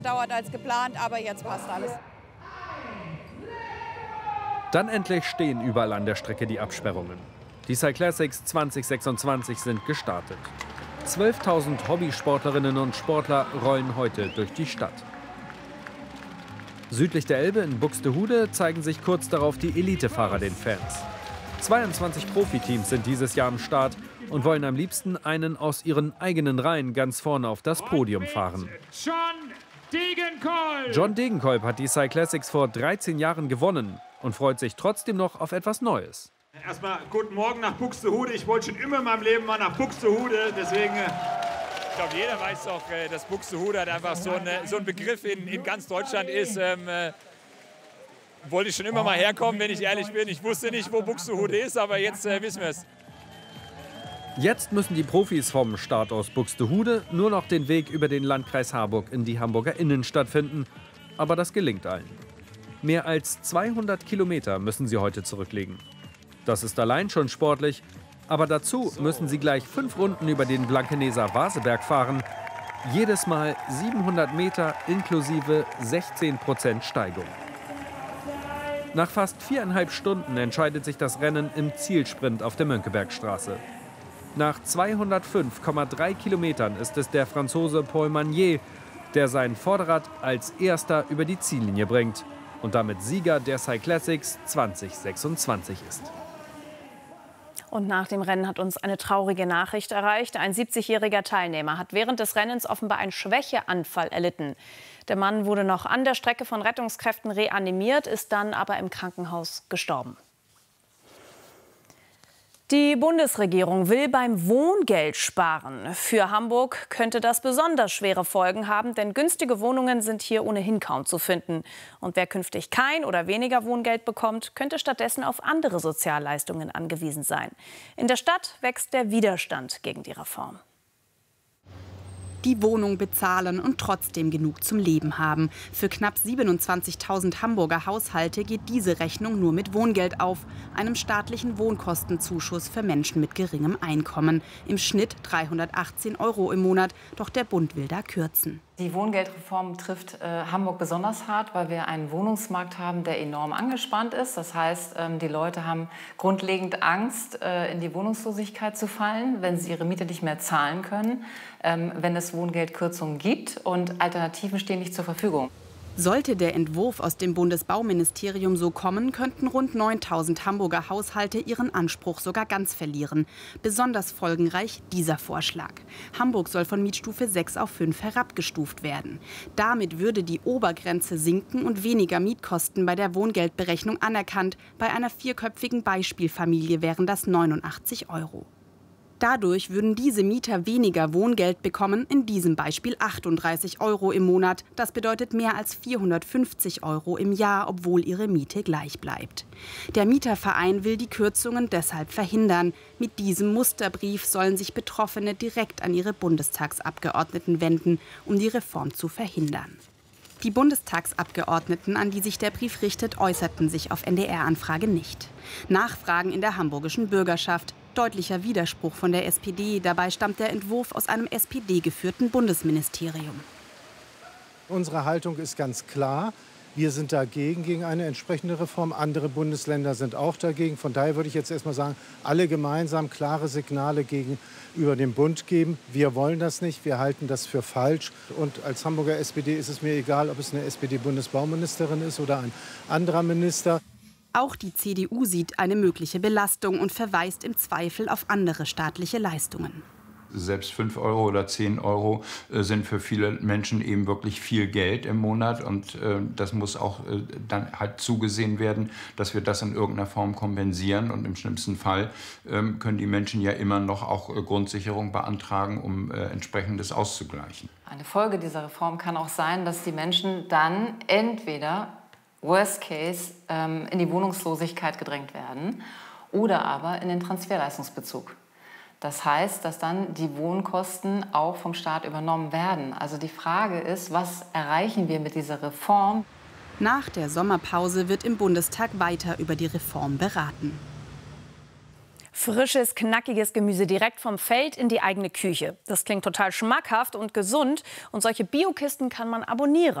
Dauert als geplant, aber jetzt passt alles. Dann endlich stehen überall an der Strecke die Absperrungen. Die Cyclassics 2026 sind gestartet. 12.000 Hobbysportlerinnen und Sportler rollen heute durch die Stadt. Südlich der Elbe in Buxtehude zeigen sich kurz darauf die Elitefahrer den Fans. 22 Profiteams sind dieses Jahr am Start und wollen am liebsten einen aus ihren eigenen Reihen ganz vorne auf das Podium fahren. John Degenkolb hat die Cyclassics vor 13 Jahren gewonnen und freut sich trotzdem noch auf etwas Neues. Erstmal guten Morgen nach Buxtehude. Ich wollte schon immer in meinem Leben mal nach Buxtehude, deswegen... Ich glaube, jeder weiß doch, dass Buxtehude halt einfach so ein Begriff in ganz Deutschland ist. Wollte ich schon immer mal herkommen, wenn ich ehrlich bin. Ich wusste nicht, wo Buxtehude ist, aber jetzt wissen wir es. Jetzt müssen die Profis vom Start aus Buxtehude nur noch den Weg über den Landkreis Harburg in die Hamburger Innenstadt finden. Aber das gelingt allen. Mehr als 200 Kilometer müssen sie heute zurücklegen. Das ist allein schon sportlich. Aber dazu müssen sie gleich 5 Runden über den Blankeneser Vaseberg fahren. Jedes Mal 700 Meter inklusive 16% Steigung. Nach fast 4,5 Stunden entscheidet sich das Rennen im Zielsprint auf der Mönckebergstraße. Nach 205,3 Kilometern ist es der Franzose Paul Magnier, der sein Vorderrad als erster über die Ziellinie bringt und damit Sieger der Cyclassics 2026 ist. Und nach dem Rennen hat uns eine traurige Nachricht erreicht. Ein 70-jähriger Teilnehmer hat während des Rennens offenbar einen Schwächeanfall erlitten. Der Mann wurde noch an der Strecke von Rettungskräften reanimiert, ist dann aber im Krankenhaus gestorben. Die Bundesregierung will beim Wohngeld sparen. Für Hamburg könnte das besonders schwere Folgen haben, denn günstige Wohnungen sind hier ohnehin kaum zu finden. Und wer künftig kein oder weniger Wohngeld bekommt, könnte stattdessen auf andere Sozialleistungen angewiesen sein. In der Stadt wächst der Widerstand gegen die Reform. Die Wohnung bezahlen und trotzdem genug zum Leben haben. Für knapp 27.000 Hamburger Haushalte geht diese Rechnung nur mit Wohngeld auf, einem staatlichen Wohnkostenzuschuss für Menschen mit geringem Einkommen. Im Schnitt 318 € im Monat, doch der Bund will da kürzen. Die Wohngeldreform trifft Hamburg besonders hart, weil wir einen Wohnungsmarkt haben, der enorm angespannt ist. Das heißt, die Leute haben grundlegend Angst, in die Wohnungslosigkeit zu fallen, wenn sie ihre Miete nicht mehr zahlen können, wenn es Wohngeldkürzungen gibt und Alternativen stehen nicht zur Verfügung. Sollte der Entwurf aus dem Bundesbauministerium so kommen, könnten rund 9.000 Hamburger Haushalte ihren Anspruch sogar ganz verlieren. Besonders folgenreich dieser Vorschlag. Hamburg soll von Mietstufe 6 auf 5 herabgestuft werden. Damit würde die Obergrenze sinken und weniger Mietkosten bei der Wohngeldberechnung anerkannt. Bei einer 4-köpfigen Beispielfamilie wären das 89 €. Dadurch würden diese Mieter weniger Wohngeld bekommen, in diesem Beispiel 38 € im Monat. Das bedeutet mehr als 450 € im Jahr, obwohl ihre Miete gleich bleibt. Der Mieterverein will die Kürzungen deshalb verhindern. Mit diesem Musterbrief sollen sich Betroffene direkt an ihre Bundestagsabgeordneten wenden, um die Reform zu verhindern. Die Bundestagsabgeordneten, an die sich der Brief richtet, äußerten sich auf NDR-Anfrage nicht. Nachfragen in der hamburgischen Bürgerschaft. Deutlicher Widerspruch von der SPD. Dabei stammt der Entwurf aus einem SPD-geführten Bundesministerium. Unsere Haltung ist ganz klar. Wir sind dagegen, gegen eine entsprechende Reform. Andere Bundesländer sind auch dagegen. Von daher würde ich jetzt erst mal sagen, alle gemeinsam klare Signale gegenüber dem Bund geben. Wir wollen das nicht, wir halten das für falsch. Und als Hamburger SPD ist es mir egal, ob es eine SPD-Bundesbauministerin ist oder ein anderer Minister. Auch die CDU sieht eine mögliche Belastung und verweist im Zweifel auf andere staatliche Leistungen. Selbst 5 € oder 10 € sind für viele Menschen eben wirklich viel Geld im Monat. Und das muss auch dann halt zugesehen werden, dass wir das in irgendeiner Form kompensieren. Und im schlimmsten Fall können die Menschen ja immer noch auch Grundsicherung beantragen, um Entsprechendes auszugleichen. Eine Folge dieser Reform kann auch sein, dass die Menschen dann entweder Worst Case in die Wohnungslosigkeit gedrängt werden oder aber in den Transferleistungsbezug. Das heißt, dass dann die Wohnkosten auch vom Staat übernommen werden. Also die Frage ist, was erreichen wir mit dieser Reform? Nach der Sommerpause wird im Bundestag weiter über die Reform beraten. Frisches, knackiges Gemüse direkt vom Feld in die eigene Küche. Das klingt total schmackhaft und gesund. Und solche Biokisten kann man abonnieren.